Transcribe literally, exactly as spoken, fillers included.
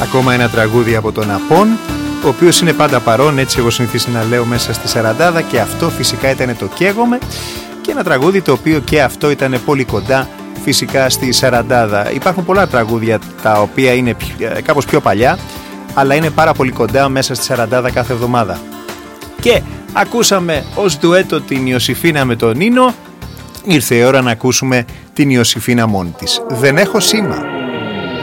Ακόμα ένα τραγούδι από τον Απών, ο οποίος είναι πάντα παρόν, έτσι έχω συνηθίσει να λέω, μέσα στη σαραντάδα, και αυτό φυσικά ήταν το «Καίγομαι», και ένα τραγούδι το οποίο και αυτό ήταν πολύ κοντά φυσικά στη σαραντάδα. Υπάρχουν πολλά τραγούδια τα οποία είναι κάπως πιο παλιά, αλλά είναι πάρα πολύ κοντά μέσα στη σαραντάδα κάθε εβδομάδα. Και ακούσαμε ως ντουέτο την Ιωσήφινα με τον Νίνο, ήρθε η ώρα να ακούσουμε την Ιωσήφινα μόνη της. «Δεν έχω σήμα».